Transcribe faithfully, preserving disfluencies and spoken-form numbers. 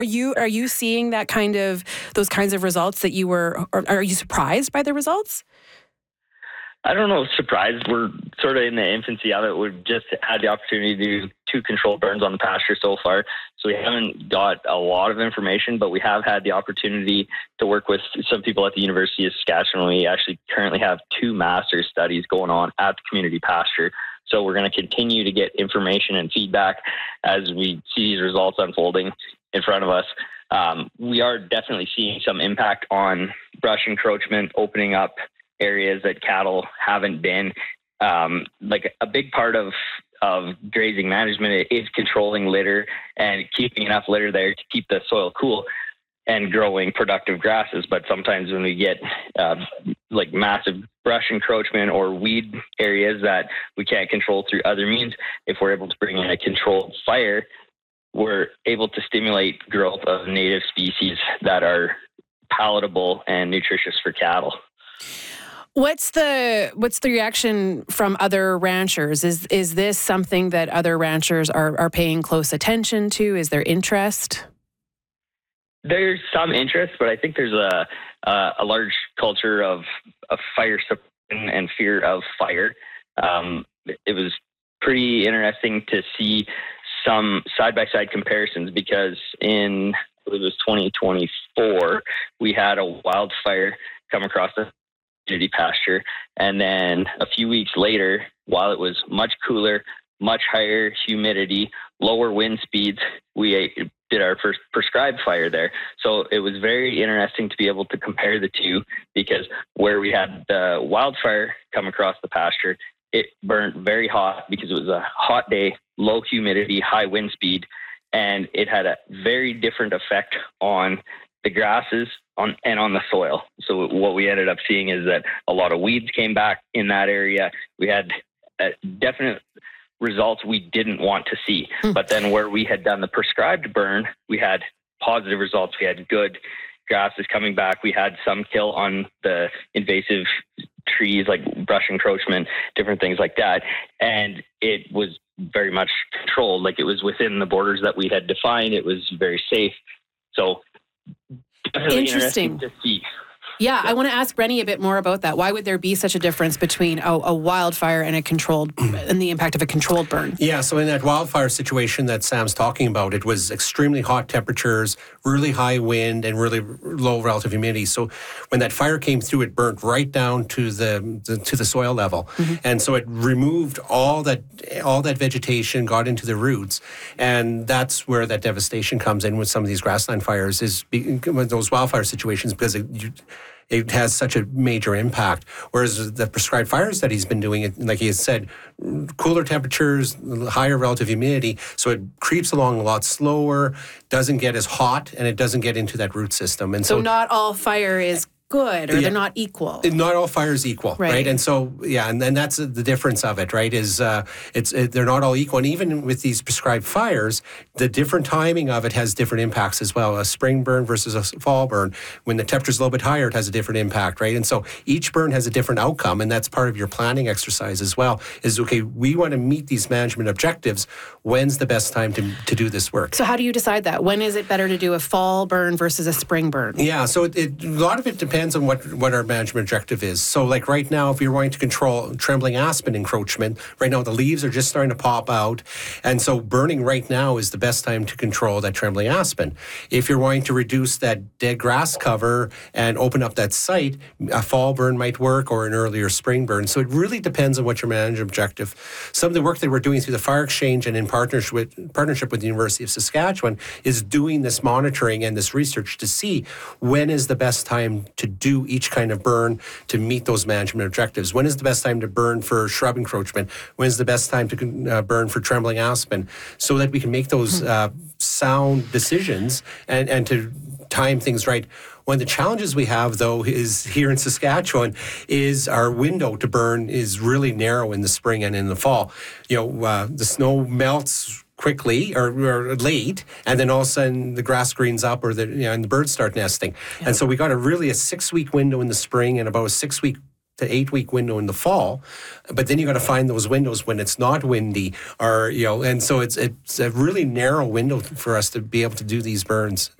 Are you are you seeing that kind of those kinds of results that you were? Or are you surprised by the results? I don't know, surprised. We're sort of in the infancy of it. We've just had the opportunity to do two controlled burns on the pasture so far. So we haven't got a lot of information, but we have had the opportunity to work with some people at the University of Saskatchewan. We actually currently have two master's studies going on at the community pasture. So we're going to continue to get information and feedback as we see these results unfolding in front of us. Um, we are definitely seeing some impact on brush encroachment, opening up areas that cattle haven't been. Um, like a big part of of grazing management is controlling litter and keeping enough litter there to keep the soil cool and growing productive grasses. But sometimes when we get uh, like massive brush encroachment or weed areas that we can't control through other means, if we're able to bring in a controlled fire, we're able to stimulate growth of native species that are palatable and nutritious for cattle. What's the what's the reaction from other ranchers? Is is this something that other ranchers are, are paying close attention to? Is there interest? There's some interest, but I think there's a a, a large culture of, of fire suppression and fear of fire. Um, it was pretty interesting to see some side-by-side comparisons because in, I believe it was twenty twenty-four, we had a wildfire come across the community pasture. And then a few weeks later, while it was much cooler, much higher humidity, lower wind speeds, we did our first prescribed fire there. So it was very interesting to be able to compare the two, because where we had the wildfire come across the pasture, it burned very hot because it was a hot day, low humidity, high wind speed, and it had a very different effect on the grasses on and on the soil. So what we ended up seeing is that a lot of weeds came back in that area. We had uh, definite results we didn't want to see. Mm. But then where we had done the prescribed burn, we had positive results. We had good grasses coming back. We had some kill on the invasive trees like brush encroachment, different things like that. And it was very much controlled. Like it was within the borders that we had defined. It was very safe. So definitely interesting. interesting to see. Yeah, I want to ask Rennie a bit more about that. Why would there be such a difference between a, a wildfire and a controlled, and the impact of a controlled burn? Yeah, so in that wildfire situation that Sam's talking about, it was extremely hot temperatures, really high wind, and really low relative humidity. So when that fire came through, it burnt right down to the, the to the soil level, mm-hmm. and so it removed all that all that vegetation, got into the roots, and that's where that devastation comes in with some of these grassland fires. Is be, those wildfire situations because it, you, it has such a major impact. Whereas the prescribed fires that he's been doing, it, like he has said, cooler temperatures, higher relative humidity, so it creeps along a lot slower, doesn't get as hot, and it doesn't get into that root system. And so, so not all fire is good, or yeah, they're not equal. Not all fire is equal, right? right? And so, yeah, and, and that's the difference of it, right? Is uh, it's it, they're not all equal, and even with these prescribed fires, the different timing of it has different impacts as well. A spring burn versus a fall burn, when the temperature's a little bit higher, it has a different impact, right? And so each burn has a different outcome, and that's part of your planning exercise as well. Is okay, we want to meet these management objectives. When's the best time to to do this work? So how do you decide that? When is it better to do a fall burn versus a spring burn? Yeah, so it, it, a lot of it depends on what, what our management objective is. So like right now, if you're wanting to control trembling aspen encroachment, right now the leaves are just starting to pop out. And so burning right now is the best time to control that trembling aspen. If you're wanting to reduce that dead grass cover and open up that site, a fall burn might work or an earlier spring burn. So it really depends on what your management objective. Some of the work that we're doing through the Fire Exchange and in partnership with, partnership with the University of Saskatchewan is doing this monitoring and this research to see when is the best time to do each kind of burn to meet those management objectives. When is the best time to burn for shrub encroachment? When is the best time to uh, burn for trembling aspen? So that we can make those uh, sound decisions and, and to time things right. One of the challenges we have, though, is here in Saskatchewan, is our window to burn is really narrow in the spring and in the fall. You know, uh, the snow melts quickly or, or late, and then all of a sudden the grass greens up, or the you know, and the birds start nesting. Yeah. And so we got a really a six week window in the spring and about a six week to eight week window in the fall, but then you got to find those windows when it's not windy, or you know, and so it's it's a really narrow window for us to be able to do these burns.